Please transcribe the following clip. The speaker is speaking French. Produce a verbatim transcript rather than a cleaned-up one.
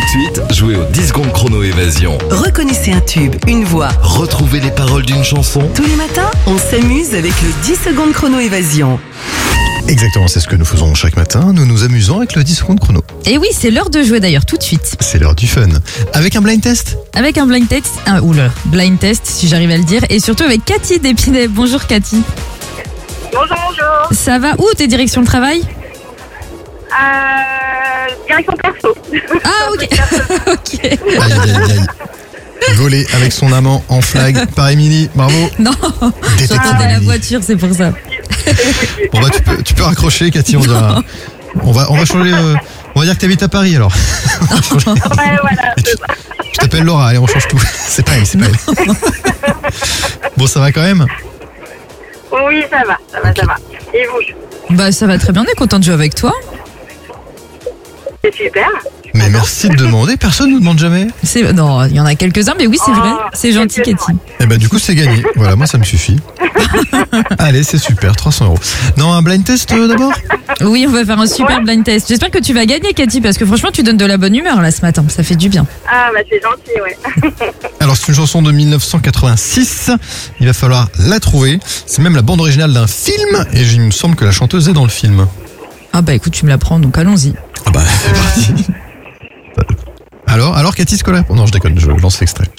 de suite, jouez au dix secondes chrono évasion. Reconnaissez un tube, une voix. Retrouvez les paroles d'une chanson. Tous les matins, on s'amuse avec le dix secondes chrono évasion. Exactement, c'est ce que nous faisons chaque matin. Nous nous amusons avec le dix secondes chrono. Et oui, c'est l'heure de jouer d'ailleurs tout de suite. C'est l'heure du fun. Avec un blind test. Avec un blind test, ah, oula, blind test si j'arrive à le dire, et surtout avec Cathy d'Épinay. Bonjour Cathy. Bonjour, bonjour. Ça va où tes directions de travail? Euh, direction perso. Ah ok. Ok. Aïe, aïe, aïe, aïe. Volé avec son amant en flag par Émilie. Bravo. Non, Détective j'entendais la Émilie. voiture, c'est pour ça. Bon bah tu peux, tu peux raccrocher Cathy, on dira. On va, on va changer. euh, on va dire que t'habites à Paris alors. On va changer. Ouais, voilà, c'est ça. Je t'appelle Laura, allez on change tout. C'est pas elle, c'est pas elle. Bon ça va quand même. Oui, ça va, ça va, ça va. Et vous? Bah ça va très bien, on est content de jouer avec toi. C'est super. Mais merci de demander, personne nous demande jamais. C'est Non, il y en a quelques-uns, mais oui c'est Oh, vrai, c'est gentil quelques-uns. Cathy. Et bah du coup c'est gagné. Voilà, moi ça me suffit. Allez, c'est super, trois cents euros. Non, un blind test euh, d'abord. Oui, on va faire un super blind test. J'espère que tu vas gagner Cathy, parce que franchement tu donnes de la bonne humeur là ce matin, ça fait du bien. Ah, bah c'est gentil, ouais. Alors c'est une chanson de mille neuf cent quatre-vingt-six. Il va falloir la trouver. C'est même la bande originale d'un film et il me semble que la chanteuse est dans le film. Ah bah écoute, tu me la prends, donc allons-y. Ah bah c'est parti. Alors, alors Cathy Scola. Oh non, je déconne, je lance l'extrait.